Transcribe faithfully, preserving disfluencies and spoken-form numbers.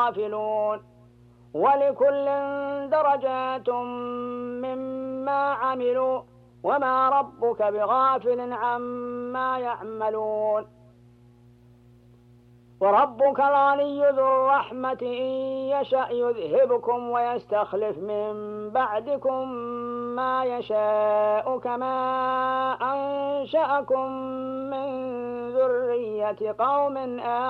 غافلون ولكل درجات مما عملوا وما ربك بغافل عما يعملون وربك الغني ذو الرحمة إن يشأ يذهبكم ويستخلف من بعدكم ما يشاء كما أنشأكم من ذرية قوم آخرين